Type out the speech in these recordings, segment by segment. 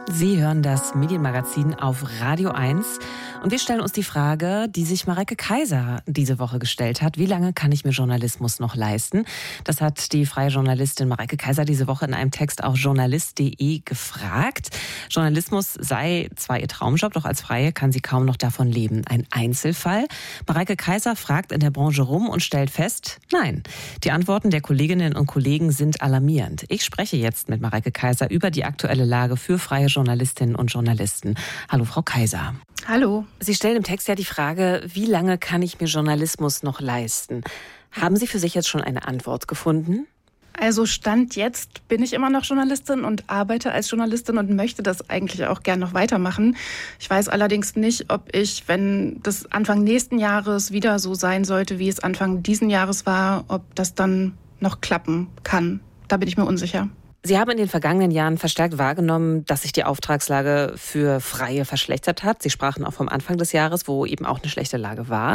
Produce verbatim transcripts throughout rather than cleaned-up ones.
Sie hören das Medienmagazin auf Radio eins und wir stellen uns die Frage, die sich Mareike Kaiser diese Woche gestellt hat. Wie lange kann ich mir Journalismus noch leisten? Das hat die freie Journalistin Mareike Kaiser diese Woche in einem Text auf journalist punkt de gefragt. Journalismus sei zwar ihr Traumjob, doch als Freie kann sie kaum noch davon leben. Ein Einzelfall? Mareike Kaiser fragt in der Branche rum und stellt fest, nein. Die Antworten der Kolleginnen und Kollegen sind alarmierend. Ich spreche jetzt mit Mareike Kaiser über die aktuelle Lage für freie Journalistinnen und Journalisten. Hallo, Frau Kaiser. Hallo. Sie stellen im Text ja die Frage, wie lange kann ich mir Journalismus noch leisten? Haben Sie für sich jetzt schon eine Antwort gefunden? Also Stand jetzt bin ich immer noch Journalistin und arbeite als Journalistin und möchte das eigentlich auch gern noch weitermachen. Ich weiß allerdings nicht, ob ich, wenn das Anfang nächsten Jahres wieder so sein sollte, wie es Anfang diesen Jahres war, ob das dann noch klappen kann. Da bin ich mir unsicher. Sie haben in den vergangenen Jahren verstärkt wahrgenommen, dass sich die Auftragslage für Freie verschlechtert hat. Sie sprachen auch vom Anfang des Jahres, wo eben auch eine schlechte Lage war.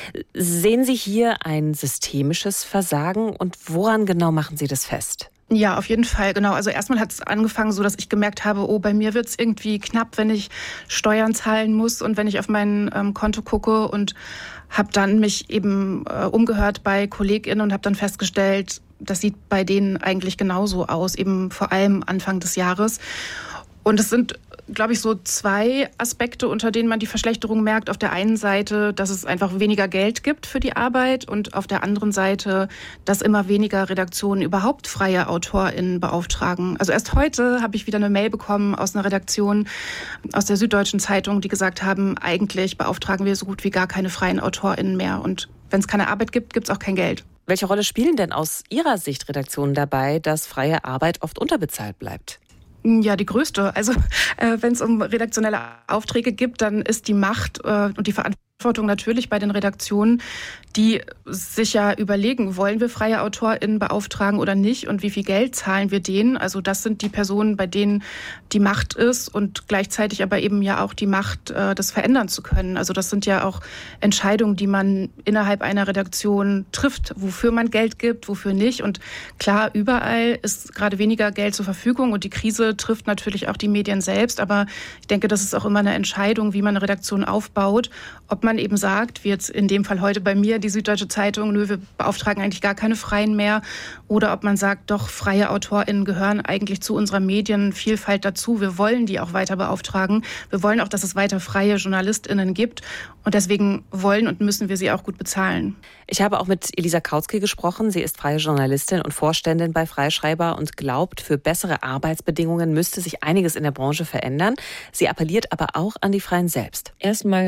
Sehen Sie hier ein systemisches Versagen und woran genau machen Sie das fest? Ja, auf jeden Fall, genau. Also erstmal hat es angefangen so, dass ich gemerkt habe, oh, bei mir wird es irgendwie knapp, wenn ich Steuern zahlen muss und wenn ich auf mein ähm, Konto gucke, und habe dann mich eben äh, umgehört bei KollegInnen und habe dann festgestellt, das sieht bei denen eigentlich genauso aus, eben vor allem Anfang des Jahres. Und es sind, glaube ich, so zwei Aspekte, unter denen man die Verschlechterung merkt. Auf der einen Seite, dass es einfach weniger Geld gibt für die Arbeit, und auf der anderen Seite, dass immer weniger Redaktionen überhaupt freie AutorInnen beauftragen. Also erst heute habe ich wieder eine Mail bekommen aus einer Redaktion aus der Süddeutschen Zeitung, die gesagt haben, eigentlich beauftragen wir so gut wie gar keine freien AutorInnen mehr. Und wenn es keine Arbeit gibt, gibt es auch kein Geld. Welche Rolle spielen denn aus Ihrer Sicht Redaktionen dabei, dass freie Arbeit oft unterbezahlt bleibt? Ja, die größte. Also äh, wenn es um redaktionelle Aufträge geht, dann ist die Macht äh, und die Verantwortung natürlich bei den Redaktionen, die sich ja überlegen, wollen wir freie AutorInnen beauftragen oder nicht, und wie viel Geld zahlen wir denen. Also das sind die Personen, bei denen die Macht ist, und gleichzeitig aber eben ja auch die Macht, äh, das verändern zu können. Also das sind ja auch Entscheidungen, die man innerhalb einer Redaktion trifft, wofür man Geld gibt, wofür nicht. Und klar, überall ist gerade weniger Geld zur Verfügung, und die Krise trifft natürlich auch die Medien selbst. Aber ich denke, das ist auch immer eine Entscheidung, wie man eine Redaktion aufbaut. Ob man eben sagt, wie jetzt in dem Fall heute bei mir, die Süddeutsche Zeitung, nö, wir beauftragen eigentlich gar keine Freien mehr. Oder ob man sagt, doch, freie AutorInnen gehören eigentlich zu unserer Medienvielfalt dazu. Wir wollen die auch weiter beauftragen. Wir wollen auch, dass es weiter freie JournalistInnen gibt. Und deswegen wollen und müssen wir sie auch gut bezahlen. Ich habe auch mit Elisa Kautsky gesprochen. Sie ist freie Journalistin und Vorständin bei Freischreiber und glaubt, für bessere Arbeitsbedingungen müsste sich einiges in der Branche verändern. Sie appelliert aber auch an die Freien selbst. Erstmal